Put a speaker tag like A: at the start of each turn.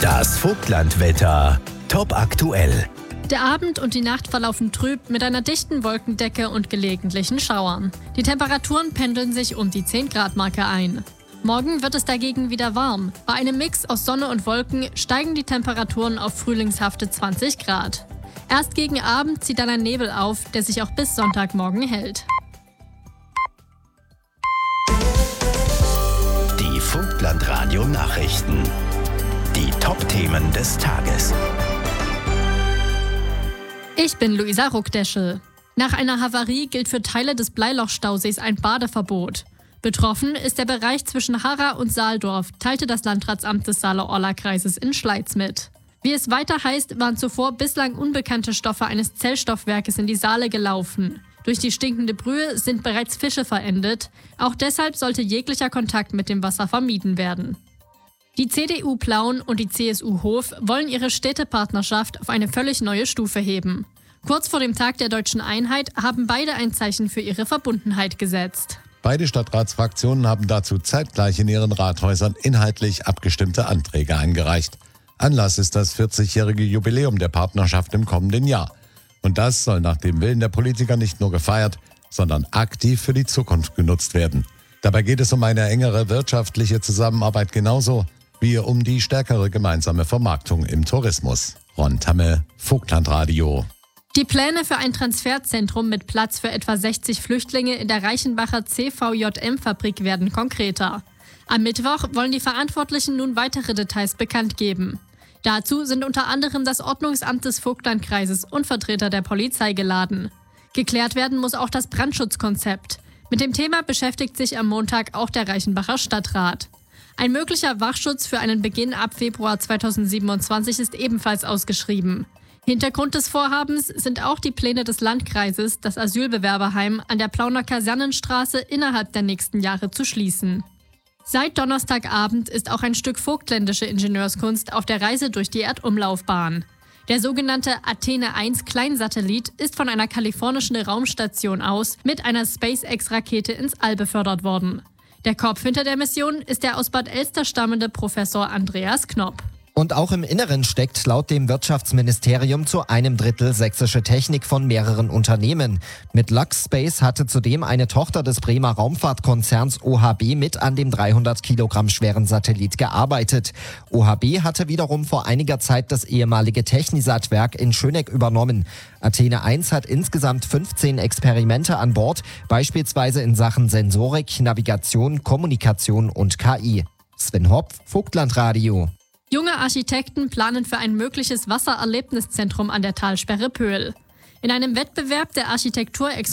A: Das Vogtlandwetter. Top aktuell.
B: Der Abend und die Nacht verlaufen trüb mit einer dichten Wolkendecke und gelegentlichen Schauern. Die Temperaturen pendeln sich um die 10-Grad-Marke ein. Morgen wird es dagegen wieder warm. Bei einem Mix aus Sonne und Wolken steigen die Temperaturen auf frühlingshafte 20 Grad. Erst gegen Abend zieht dann ein Nebel auf, der sich auch bis Sonntagmorgen hält.
A: Die Vogtland-Radio-Nachrichten. Die Top-Themen des Tages.
B: Ich bin Luisa Ruckdeschel. Nach einer Havarie gilt für Teile des Bleiloch-Stausees ein Badeverbot. Betroffen ist der Bereich zwischen Harra und Saaldorf, teilte das Landratsamt des Saale-Orla-Kreises in Schleiz mit. Wie es weiter heißt, waren zuvor bislang unbekannte Stoffe eines Zellstoffwerkes in die Saale gelaufen. Durch die stinkende Brühe sind bereits Fische verendet. Auch deshalb sollte jeglicher Kontakt mit dem Wasser vermieden werden. Die CDU Plauen und die CSU Hof wollen ihre Städtepartnerschaft auf eine völlig neue Stufe heben. Kurz vor dem Tag der Deutschen Einheit haben beide ein Zeichen für ihre Verbundenheit gesetzt.
C: Beide Stadtratsfraktionen haben dazu zeitgleich in ihren Rathäusern inhaltlich abgestimmte Anträge eingereicht. Anlass ist das 40-jährige Jubiläum der Partnerschaft im kommenden Jahr. Und das soll nach dem Willen der Politiker nicht nur gefeiert, sondern aktiv für die Zukunft genutzt werden. Dabei geht es um eine engere wirtschaftliche Zusammenarbeit genauso wie um die stärkere gemeinsame Vermarktung im Tourismus. Ron Tamme, Vogtlandradio.
B: Die Pläne für ein Transferzentrum mit Platz für etwa 60 Flüchtlinge in der Reichenbacher CVJM-Fabrik werden konkreter. Am Mittwoch wollen die Verantwortlichen nun weitere Details bekannt geben. Dazu sind unter anderem das Ordnungsamt des Vogtlandkreises und Vertreter der Polizei geladen. Geklärt werden muss auch das Brandschutzkonzept. Mit dem Thema beschäftigt sich am Montag auch der Reichenbacher Stadtrat. Ein möglicher Wachschutz für einen Beginn ab Februar 2027 ist ebenfalls ausgeschrieben. Hintergrund des Vorhabens sind auch die Pläne des Landkreises, das Asylbewerberheim an der Plauner Kasernenstraße innerhalb der nächsten Jahre zu schließen. Seit Donnerstagabend ist auch ein Stück vogtländische Ingenieurskunst auf der Reise durch die Erdumlaufbahn. Der sogenannte Athene 1 Kleinsatellit ist von einer kalifornischen Raumstation aus mit einer SpaceX-Rakete ins All befördert worden. Der Kopf hinter der Mission ist der aus Bad Elster stammende Professor Andreas Knopp.
D: Und auch im Inneren steckt laut dem Wirtschaftsministerium zu 1/3 sächsische Technik von mehreren Unternehmen. Mit LuxSpace hatte zudem eine Tochter des Bremer Raumfahrtkonzerns OHB mit an dem 300 Kilogramm schweren Satellit gearbeitet. OHB hatte wiederum vor einiger Zeit das ehemalige Technisat-Werk in Schöneck übernommen. Athene 1 hat insgesamt 15 Experimente an Bord, beispielsweise in Sachen Sensorik, Navigation, Kommunikation und KI. Sven Hopf, Vogtlandradio.
B: Junge Architekten planen für ein mögliches Wassererlebniszentrum an der Talsperre Pöhl. In einem Wettbewerb der Architektur